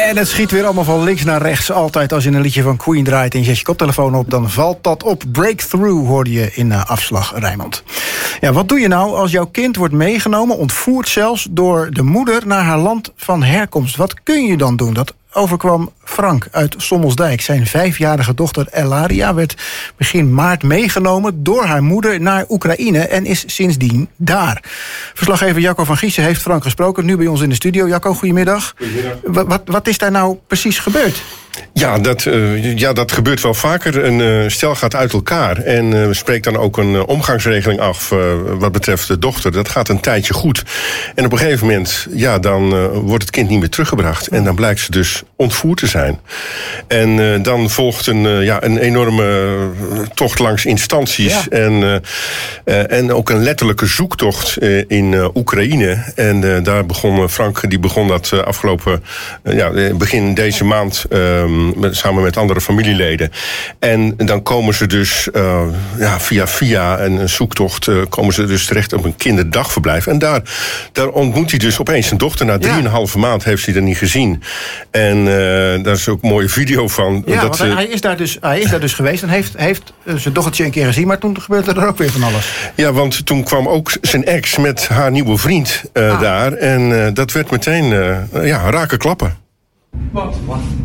En het schiet weer allemaal van links naar rechts. Altijd als je een liedje van Queen draait en je zet je koptelefoon op, dan valt dat op. Breakthrough hoorde je in afslag, Rijnmond. Ja, wat doe je nou als jouw kind wordt meegenomen, ontvoerd zelfs, door de moeder naar haar land van herkomst? Wat kun je dan doen? Dat overkwam Frank uit Sommelsdijk. Zijn 5-jarige dochter Elaria werd begin maart meegenomen door haar moeder naar Oekraïne en is sindsdien daar. Verslaggever Jacco van Giessen heeft Frank gesproken, nu bij ons in de studio. Jacco, goedemiddag. Goedemiddag. Wat is daar nou precies gebeurd? Ja, dat gebeurt wel vaker. Een stel gaat uit elkaar en spreekt dan ook een omgangsregeling af wat betreft de dochter. Dat gaat een tijdje goed. En op een gegeven moment, dan wordt het kind niet meer teruggebracht. En dan blijkt ze dus ontvoerd te zijn. En dan volgt een enorme tocht langs instanties. Ja. En ook een letterlijke zoektocht in Oekraïne. En daar begon Frank, die begon dat afgelopen begin deze maand samen met andere familieleden. En dan komen ze dus via een zoektocht komen ze dus terecht op een kinderdagverblijf. En daar ontmoet hij dus opeens zijn dochter. Na 3,5 maand heeft hij er niet gezien. En daar is ook een mooie video van. Ja, want hij is daar dus geweest en heeft zijn dochtertje een keer gezien, maar toen gebeurde er ook weer van alles. Ja, want toen kwam ook zijn ex met haar nieuwe vriend daar. En dat werd meteen rake klappen. Wacht.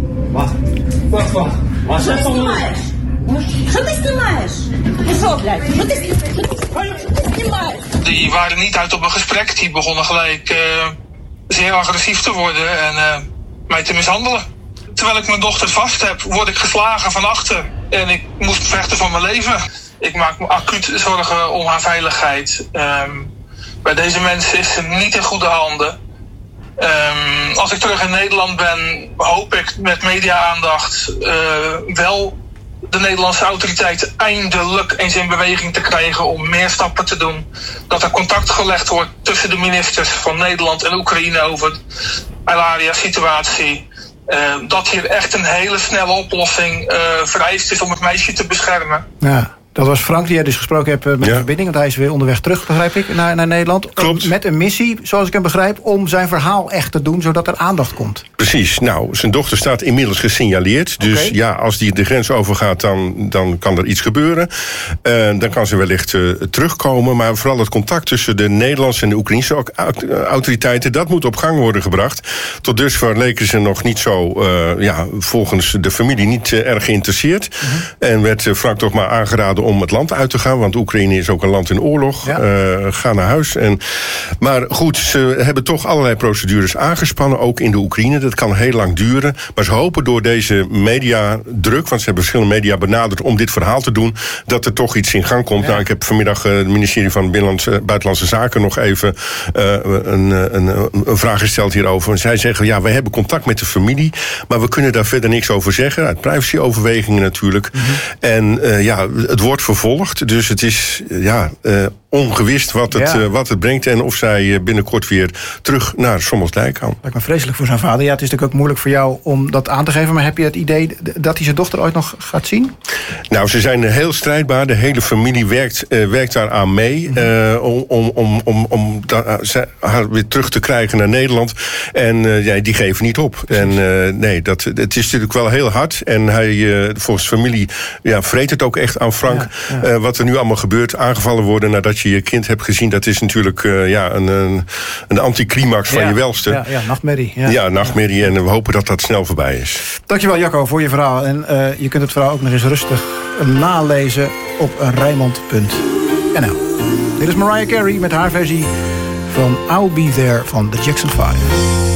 Що ти знімаєш? Що ти знімаєш? Ну що, блядь? Що ти знімаєш? Die waren niet uit op een gesprek. Die begonnen gelijk zeer agressief te worden en mij te mishandelen. Terwijl ik mijn dochter vast heb, word ik geslagen van achter. En ik moest vechten voor mijn leven. Ik maak me acuut zorgen om haar veiligheid. Bij deze mensen is ze niet in goede handen. Als ik terug in Nederland ben, hoop ik met media-aandacht wel de Nederlandse autoriteiten eindelijk eens in beweging te krijgen om meer stappen te doen. Dat er contact gelegd wordt tussen de ministers van Nederland en Oekraïne over de Elaria-situatie. Dat hier echt een hele snelle oplossing vereist is om het meisje te beschermen. Ja. Dat was Frank die jij dus gesproken hebt met de verbinding. Want hij is weer onderweg terug, begrijp ik, naar Nederland. Klopt. Met een missie, zoals ik hem begrijp, om zijn verhaal echt te doen, zodat er aandacht komt. Precies. Nou, zijn dochter staat inmiddels gesignaleerd. Dus als die de grens overgaat, dan kan er iets gebeuren. Dan kan ze wellicht terugkomen. Maar vooral het contact tussen de Nederlandse en de Oekraïnse autoriteiten, dat moet op gang worden gebracht. Tot dusver leken ze nog niet zo, volgens de familie, niet erg geïnteresseerd. En werd Frank toch maar aangeraden om het land uit te gaan, want Oekraïne is ook een land in oorlog. Ga naar huis. Maar goed, ze hebben toch allerlei procedures aangespannen, ook in de Oekraïne. Dat kan heel lang duren. Maar ze hopen door deze mediadruk, want ze hebben verschillende media benaderd om dit verhaal te doen, dat er toch iets in gang komt. Nou, ik heb vanmiddag het ministerie van Buitenlandse Zaken nog even een vraag gesteld hierover. En zij zeggen, wij hebben contact met de familie, maar we kunnen daar verder niks over zeggen. Uit privacyoverwegingen natuurlijk. En het wordt vervolgd, dus het is ongewist wat het brengt en of zij binnenkort weer terug naar Sommelsdijk kan. Lijkt me vreselijk voor zijn vader. Ja, het is natuurlijk ook moeilijk voor jou om dat aan te geven, maar heb je het idee dat hij zijn dochter ooit nog gaat zien? Nou, ze zijn heel strijdbaar. De hele familie werkt daar aan mee om haar weer terug te krijgen naar Nederland. En die geven niet op. En het is natuurlijk wel heel hard. En hij, volgens familie, vreet het ook echt aan Frank. Wat er nu allemaal gebeurt, aangevallen worden nadat je je kind hebt gezien, dat is natuurlijk een anticlimax van je welste. Ja, nachtmerrie. Ja, nachtmerrie. En we hopen dat dat snel voorbij is. Dankjewel, Jacco, voor je verhaal. En je kunt het verhaal ook nog eens rustig nalezen op Rijnmond.nl. Dit is Mariah Carey met haar versie van I'll Be There van The Jackson 5.